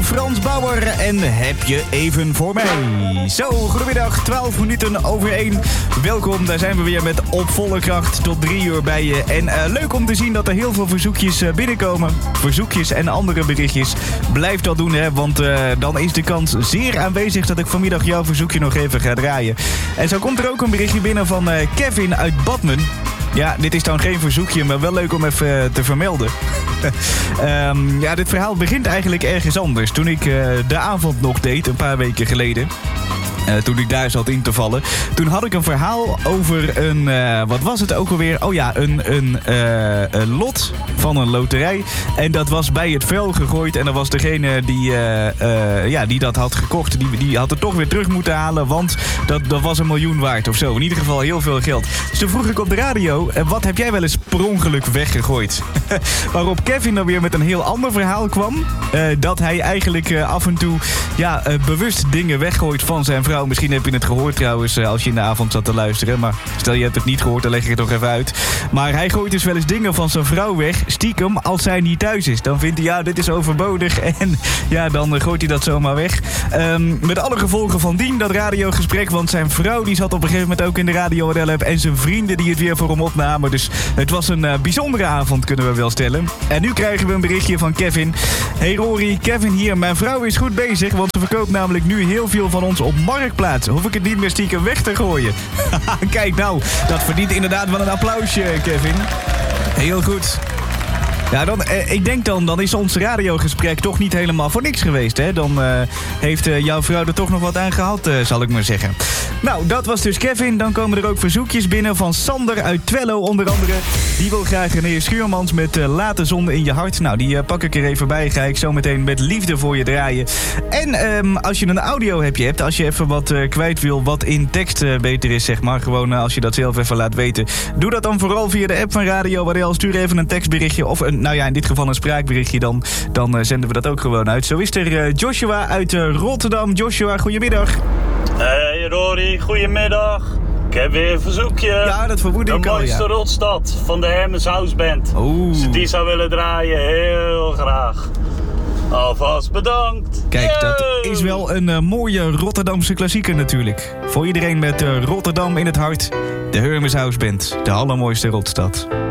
Frans Bauer en Heb je even voor mij. Zo, goedemiddag, 12 minuten over 1. Welkom, daar zijn we weer met op volle kracht tot 3 uur bij je. En leuk om te zien dat er heel veel verzoekjes binnenkomen. Verzoekjes en andere berichtjes. Blijf dat doen, hè, want dan is de kans zeer aanwezig dat ik vanmiddag jouw verzoekje nog even ga draaien. En zo komt er ook een berichtje binnen van Kevin uit Badmen. Ja, dit is dan geen verzoekje, maar wel leuk om even te vermelden. Ja, dit verhaal begint eigenlijk ergens anders. Toen ik de avond nog deed, een paar weken geleden. Toen ik daar zat in te vallen. Toen had ik een verhaal over een... wat was het ook alweer? Oh ja, een lot van een loterij. En dat was bij het vuil gegooid. En dan was degene die dat had gekocht. Die had het toch weer terug moeten halen. Want dat was $1 miljoen waard of zo. In ieder geval heel veel geld. Dus toen vroeg ik op de radio... wat heb jij wel eens per ongeluk weggegooid? Waarop Kevin dan weer met een heel ander verhaal kwam. Dat hij eigenlijk af en toe bewust dingen weggooit van zijn vrouw. Misschien heb je het gehoord trouwens als je in de avond zat te luisteren. Maar stel je hebt het niet gehoord, dan leg ik het toch even uit. Maar hij gooit dus wel eens dingen van zijn vrouw weg. Stiekem als zij niet thuis is. Dan vindt hij dit is overbodig. En dan gooit hij dat zomaar weg. Met alle gevolgen van dien dat radiogesprek. Want zijn vrouw die zat op een gegeven moment ook in de Radio NL-app. En zijn vrienden die het weer voor hem opnamen. Dus het was een bijzondere avond kunnen we wel stellen. En nu krijgen we een berichtje van Kevin. Hey Rory, Kevin hier. Mijn vrouw is goed bezig. Want ze verkoopt namelijk nu heel veel van ons op Marktplaats. Hoef ik het niet meer stiekem weg te gooien. Kijk nou, dat verdient inderdaad wel een applausje, Kevin. Heel goed. Ja, ik denk dan is ons radiogesprek toch niet helemaal voor niks geweest, hè? Dan heeft jouw vrouw er toch nog wat aan gehad, zal ik maar zeggen. Nou, dat was dus Kevin. Dan komen er ook verzoekjes binnen van Sander uit Twello onder andere. Die wil graag René Schuurmans met Laat de zon in je hart. Nou, die pak ik er even bij. Ga ik zo meteen met liefde voor je draaien. En als je een audio hebt, als je even wat kwijt wil, wat in tekst beter is, zeg maar. Gewoon als je dat zelf even laat weten. Doe dat dan vooral via de app van Radio Waardeel. Stuur even een tekstberichtje of in dit geval een spraakberichtje. Dan zenden we dat ook gewoon uit. Zo is er Joshua uit Rotterdam. Joshua, goedemiddag. Hey Rory, goedemiddag. Ik heb weer een verzoekje. Ja, dat vermoed ik al, de mooiste rotstad van de Hermes House Band. Als je die zou willen draaien, heel graag. Alvast bedankt. Kijk, dat is wel een mooie Rotterdamse klassieker natuurlijk. Voor iedereen met Rotterdam in het hart. De Hermes House Band, de allermooiste rotstad.